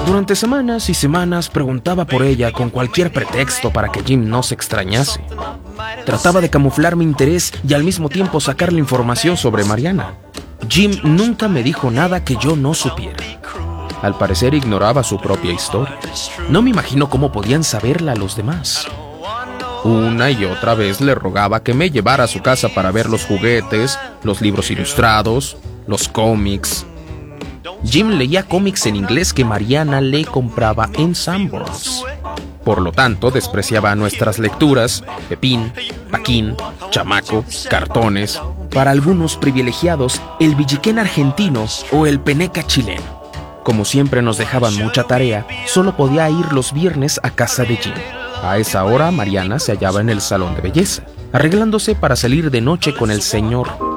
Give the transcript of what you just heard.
Durante semanas y semanas preguntaba por ella con cualquier pretexto para que Jim no se extrañase. Trataba de camuflar mi interés y al mismo tiempo sacarle información sobre Mariana. Jim nunca me dijo nada que yo no supiera. Al parecer ignoraba su propia historia. No me imagino cómo podían saberla los demás. Una y otra vez le rogaba que me llevara a su casa para ver los juguetes, los libros ilustrados, los cómics. Jim leía cómics en inglés que Mariana le compraba en Sanborns. Por lo tanto, despreciaba nuestras lecturas, Pepín, Paquín, Chamaco, Cartones, para algunos privilegiados, el Villiquén argentino o el Peneca chileno. Como siempre nos dejaban mucha tarea, solo podía ir los viernes a casa de Jim. A esa hora, Mariana se hallaba en el salón de belleza, arreglándose para salir de noche con el señor